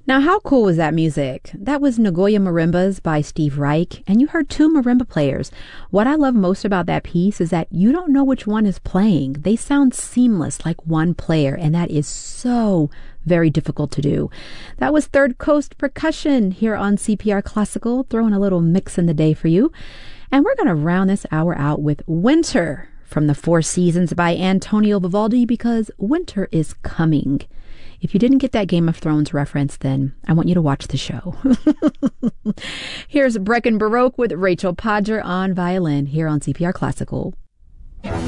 Now, how cool was that music? That was Nagoya Marimbas by Steve Reich, and you heard two marimba players. What I love most about that piece is that you don't know which one is playing. They sound seamless, like one player, and that is so very difficult to do. That was Third Coast Percussion here on CPR Classical, throwing a little mix in the day for you. And we're going to round this hour out with Winter from the Four Seasons by Antonio Vivaldi, because winter is coming. If you didn't get that Game of Thrones reference, then I want you to watch the show. Here's Brecken Baroque with Rachel Podger on violin here on CPR Classical.